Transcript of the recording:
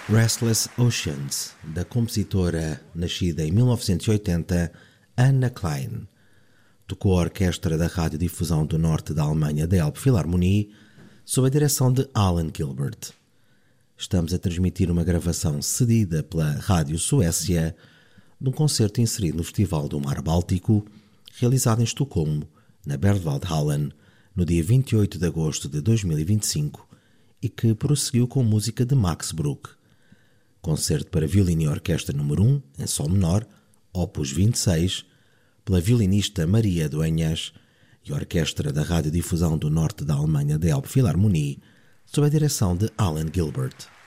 Restless Oceans, da compositora nascida em 1980, Anna Klein. Tocou a orquestra da Radiodifusão do Norte da Alemanha da Elbphilharmonie, sob a direção de Alan Gilbert. Estamos a transmitir uma gravação cedida pela Rádio Suécia de um concerto inserido no Festival do Mar Báltico, realizado em Estocolmo, na Berwaldhallen, no dia 28 de agosto de 2025, e que prosseguiu com música de Max Bruch. Concerto para violino e orquestra número 1, em sol menor, opus 26, pela violinista Maria Dueñas e orquestra da Radiodifusão do Norte da Alemanha da Elbphilharmonie, sob a direção de Alan Gilbert.